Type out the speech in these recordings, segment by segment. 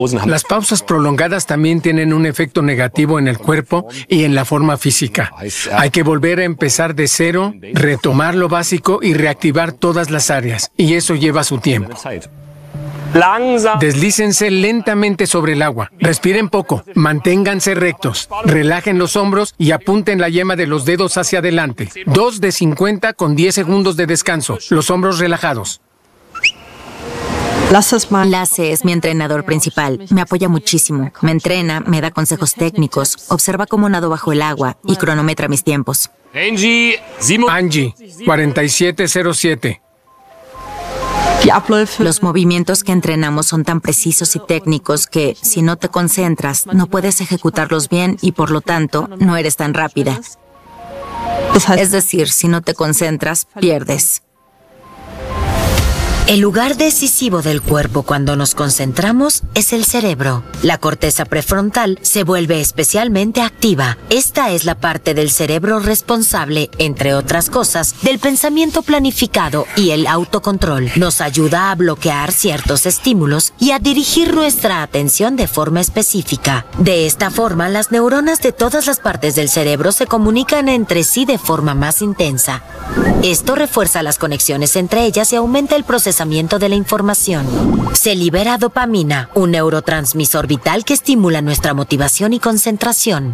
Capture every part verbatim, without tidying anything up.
Las pausas prolongadas también tienen un efecto negativo en el cuerpo y en la forma física. Hay que volver a empezar de cero, retomar lo básico y reactivar todas las áreas. Y eso lleva su tiempo. Deslícense lentamente sobre el agua. Respiren poco. Manténganse rectos. Relajen los hombros y apunten la yema de los dedos hacia adelante. Dos de cincuenta con diez segundos de descanso. Los hombros relajados. Lasse es mi entrenador principal. Me apoya muchísimo. Me entrena, me da consejos técnicos, observa cómo nado bajo el agua y cronometra mis tiempos. Angie, cuarenta y siete cero siete. Los movimientos que entrenamos son tan precisos y técnicos que, si no te concentras, no puedes ejecutarlos bien y, por lo tanto, no eres tan rápida. Es decir, si no te concentras, pierdes. El lugar decisivo del cuerpo cuando nos concentramos es el cerebro. La corteza prefrontal se vuelve especialmente activa. Esta es la parte del cerebro responsable, entre otras cosas, del pensamiento planificado y el autocontrol. Nos ayuda a bloquear ciertos estímulos y a dirigir nuestra atención de forma específica. De esta forma, las neuronas de todas las partes del cerebro se comunican entre sí de forma más intensa. Esto refuerza las conexiones entre ellas y aumenta el procesamiento de la información. Se libera dopamina, un neurotransmisor vital que estimula nuestra motivación y concentración.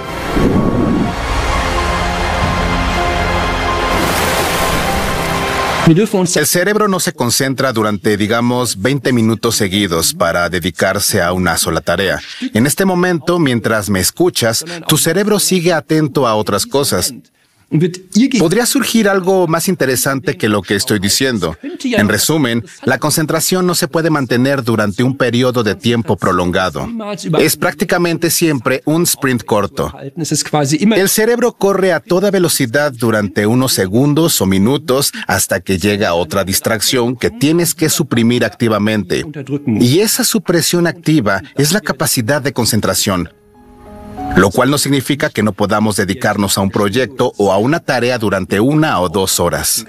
El cerebro no se concentra durante, digamos, veinte minutos seguidos para dedicarse a una sola tarea. En este momento, mientras me escuchas, tu cerebro sigue atento a otras cosas. Podría surgir algo más interesante que lo que estoy diciendo. En resumen, la concentración no se puede mantener durante un periodo de tiempo prolongado. Es prácticamente siempre un sprint corto. El cerebro corre a toda velocidad durante unos segundos o minutos hasta que llega otra distracción que tienes que suprimir activamente. Y esa supresión activa es la capacidad de concentración. Lo cual no significa que no podamos dedicarnos a un proyecto o a una tarea durante una o dos horas.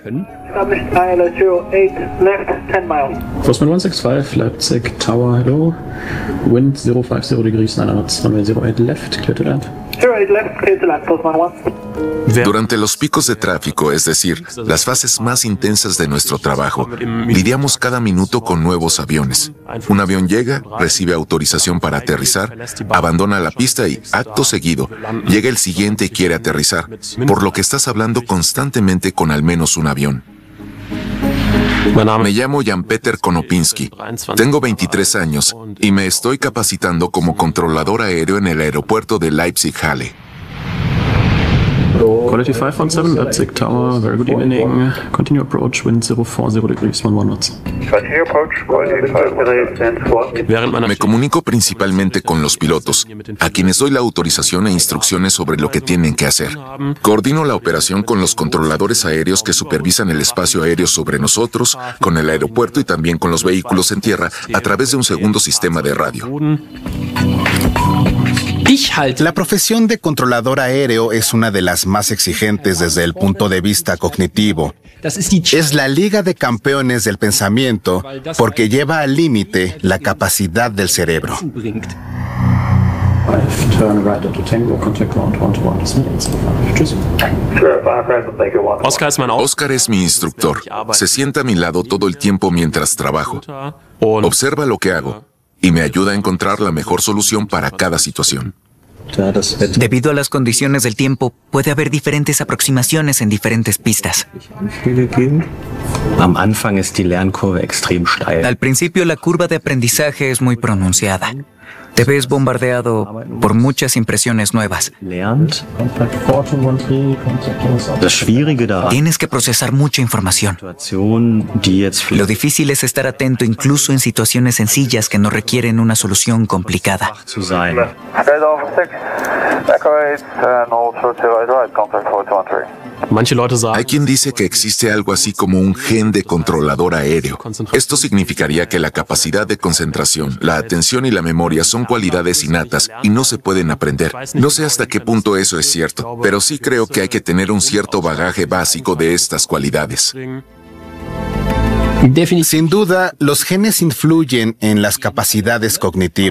Postman one six five, Leipzig Tower, hello. Wind zero five zero degrees, nine knots, runway zero eight left, clear to land. zero eight left, clear to land, Postman one. Durante los picos de tráfico, es decir, las fases más intensas de nuestro trabajo, lidiamos cada minuto con nuevos aviones. Un avión llega, recibe autorización para aterrizar, abandona la pista y, acto seguido, llega el siguiente y quiere aterrizar, por lo que estás hablando constantemente con al menos un avión. Me llamo Jan-Peter Konopinski, tengo veintitrés años y me estoy capacitando como controlador aéreo en el aeropuerto de Leipzig-Halle. Quality five one seven, Leipzig Tower, very good evening. Continue approach, wind zero four zero degrees, one one knots. Me comunico principalmente con los pilotos, a quienes doy la autorización e instrucciones sobre lo que tienen que hacer. Coordino la operación con los controladores aéreos que supervisan el espacio aéreo sobre nosotros, con el aeropuerto y también con los vehículos en tierra a través de un segundo sistema de radio. La profesión de controlador aéreo es una de las más exigentes desde el punto de vista cognitivo. Es la liga de campeones del pensamiento porque lleva al límite la capacidad del cerebro. Oscar es mi instructor. Se sienta a mi lado todo el tiempo mientras trabajo. Observa lo que hago y me ayuda a encontrar la mejor solución para cada situación. Debido a las condiciones del tiempo, puede haber diferentes aproximaciones en diferentes pistas. Al principio, la curva de aprendizaje es muy pronunciada. Te ves bombardeado por muchas impresiones nuevas. Tienes que procesar mucha información. Lo difícil es estar atento incluso en situaciones sencillas que no requieren una solución complicada. Hay quien dice que existe algo así como un gen de controlador aéreo. Esto significaría que la capacidad de concentración, la atención y la memoria son cualidades innatas y no se pueden aprender. No sé hasta qué punto eso es cierto, pero sí creo que hay que tener un cierto bagaje básico de estas cualidades. Sin duda, los genes influyen en las capacidades cognitivas.